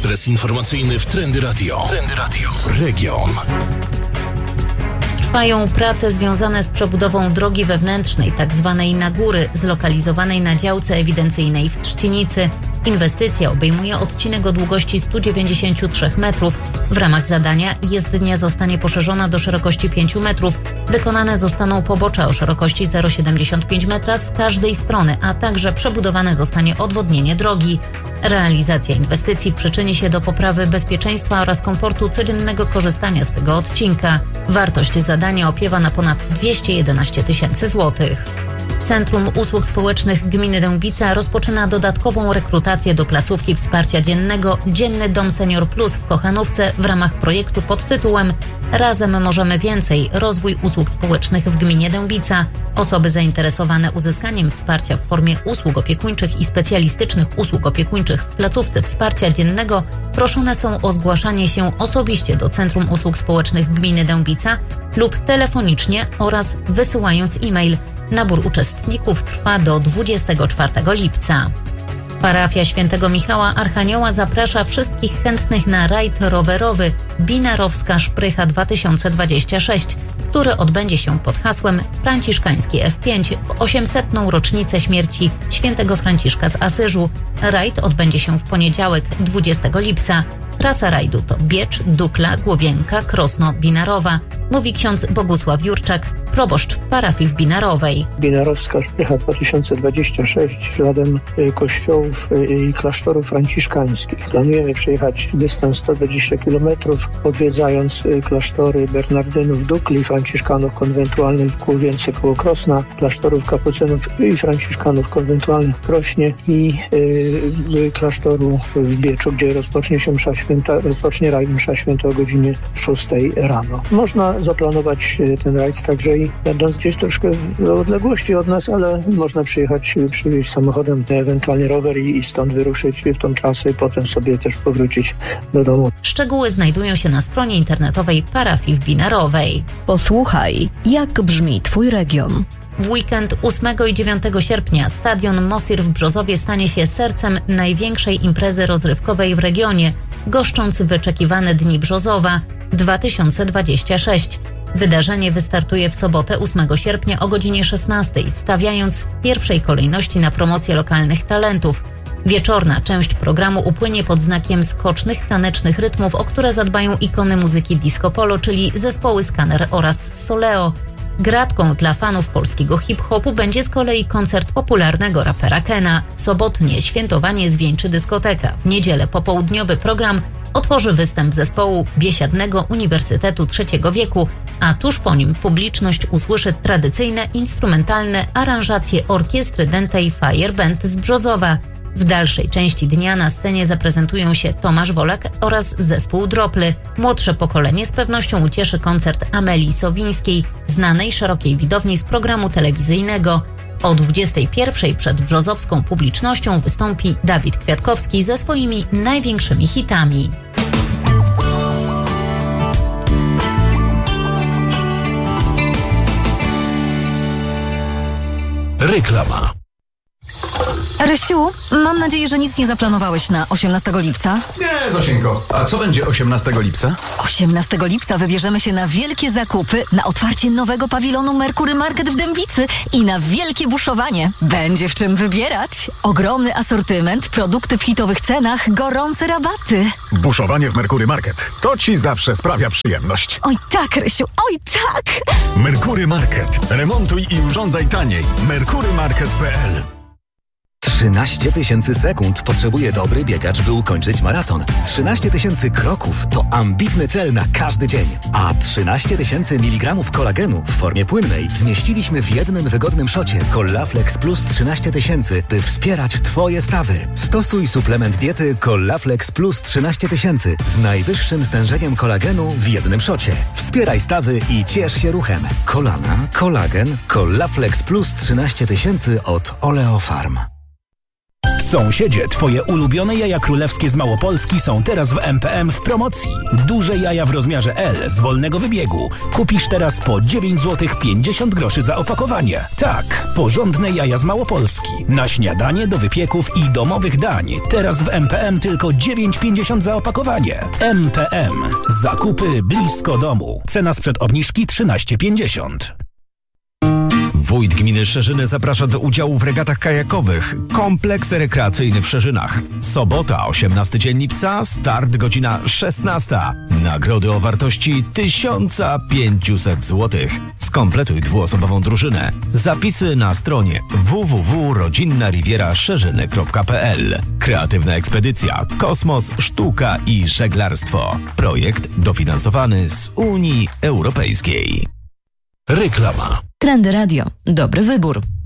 Ekspres informacyjny w Trendy Radio. Trendy Radio. Region. Trwają prace związane z przebudową drogi wewnętrznej, tzw. na góry, zlokalizowanej na działce ewidencyjnej w Trzcinicy. Inwestycja obejmuje odcinek o długości 193 metrów. W ramach zadania jezdnia zostanie poszerzona do szerokości 5 metrów. Wykonane zostaną pobocza o szerokości 0,75 metra z każdej strony, a także przebudowane zostanie odwodnienie drogi. Realizacja inwestycji przyczyni się do poprawy bezpieczeństwa oraz komfortu codziennego korzystania z tego odcinka. Wartość zadania opiewa na ponad 211 000 złotych. Centrum Usług Społecznych Gminy Dębica rozpoczyna dodatkową rekrutację do placówki wsparcia dziennego Dzienny Dom Senior Plus w Kochanówce w ramach projektu pod tytułem Razem możemy więcej – rozwój usług społecznych w gminie Dębica. Osoby zainteresowane uzyskaniem wsparcia w formie usług opiekuńczych i specjalistycznych usług opiekuńczych w placówce wsparcia dziennego proszone są o zgłaszanie się osobiście do Centrum Usług Społecznych Gminy Dębica lub telefonicznie oraz wysyłając e-mail. Nabór uczestników trwa do 24 lipca. Parafia Świętego Michała Archanioła zaprasza wszystkich chętnych na rajd rowerowy Binarowska Szprycha 2026, który odbędzie się pod hasłem Franciszkański F5 w 800. rocznicę śmierci świętego Franciszka z Asyżu. Rajd odbędzie się w poniedziałek 20 lipca. Trasa rajdu to Biecz, Dukla, Głowienka, Krosno, Binarowa, mówi ksiądz Bogusław Jurczak, proboszcz parafii w Binarowej. Binarowska Szprycha 2026 śladem kościołów i klasztorów franciszkańskich. Planujemy przejechać dystans 120 km, odwiedzając klasztory Bernardynów w Dukli, franciszkanów konwentualnych w Głowience koło Krosna, klasztorów kapucynów i franciszkanów konwentualnych w Krośnie i klasztoru w Bieczu, gdzie rozpocznie rajd msza święta o godzinie 6 rano. Można zaplanować ten rajd także i będąc gdzieś troszkę w odległości od nas, ale można przywieźć samochodem, ewentualnie rower i stąd wyruszyć w tą trasę i potem sobie też powrócić do domu. Szczegóły znajdują się na stronie internetowej parafii w Binarowej. Posłuchaj, jak brzmi Twój region. W weekend 8 i 9 sierpnia stadion Mosir w Brzozowie stanie się sercem największej imprezy rozrywkowej w regionie, goszcząc wyczekiwane Dni Brzozowa 2026. Wydarzenie wystartuje w sobotę 8 sierpnia o godzinie 16, stawiając w pierwszej kolejności na promocję lokalnych talentów. Wieczorna część programu upłynie pod znakiem skocznych, tanecznych rytmów, o które zadbają ikony muzyki disco polo, czyli zespoły Scanner oraz Soleo. Gratką dla fanów polskiego hip-hopu będzie z kolei koncert popularnego rapera Kena. Sobotnie świętowanie zwieńczy dyskoteka. W niedzielę popołudniowy program otworzy występ zespołu Biesiadnego Uniwersytetu Trzeciego Wieku, a tuż po nim publiczność usłyszy tradycyjne, instrumentalne aranżacje orkiestry Dentej Fire Band z Brzozowa. W dalszej części dnia na scenie zaprezentują się Tomasz Wolak oraz zespół Droply. Młodsze pokolenie z pewnością ucieszy koncert Amelii Sowińskiej, znanej szerokiej widowni z programu telewizyjnego. O 21:00 przed brzozowską publicznością wystąpi Dawid Kwiatkowski ze swoimi największymi hitami. Reklama. Rysiu, mam nadzieję, że nic nie zaplanowałeś na 18 lipca. Nie, Zosieńko. A co będzie 18 lipca? 18 lipca wybierzemy się na wielkie zakupy, na otwarcie nowego pawilonu Merkury Market w Dębicy i na wielkie buszowanie. Będzie w czym wybierać. Ogromny asortyment, produkty w hitowych cenach, gorące rabaty. Buszowanie w Merkury Market. To ci zawsze sprawia przyjemność. Oj tak, Rysiu, oj tak! Merkury Market. Remontuj i urządzaj taniej. merkurymarket.pl 13 000 sekund potrzebuje dobry biegacz, by ukończyć maraton. 13 000 kroków to ambitny cel na każdy dzień. A 13 000 mg kolagenu w formie płynnej zmieściliśmy w jednym wygodnym szocie Collaflex Plus 13 000, by wspierać Twoje stawy. Stosuj suplement diety Collaflex Plus 13 000 z najwyższym stężeniem kolagenu w jednym szocie. Wspieraj stawy i ciesz się ruchem. Kolana, kolagen, Collaflex Plus 13 000 od Oleofarm. Sąsiedzie, twoje ulubione jaja królewskie z Małopolski są teraz w MPM w promocji. Duże jaja w rozmiarze L z wolnego wybiegu. Kupisz teraz po 9 zł 50 groszy za opakowanie. Tak, porządne jaja z Małopolski. Na śniadanie, do wypieków i domowych dań. Teraz w MPM tylko 9,50 za opakowanie. MPM. Zakupy blisko domu. Cena sprzed obniżki 13,50. Wójt gminy Szerzyny zaprasza do udziału w regatach kajakowych. Kompleks rekreacyjny w Szerzynach. Sobota, 18 dzień lipca, start godzina 16. Nagrody o wartości 1500 zł. Skompletuj dwuosobową drużynę. Zapisy na stronie www.rodzinnarivieraszerzyny.pl. Kreatywna ekspedycja, kosmos, sztuka i żeglarstwo. Projekt dofinansowany z Unii Europejskiej. Reklama. Trendy Radio. Dobry wybór.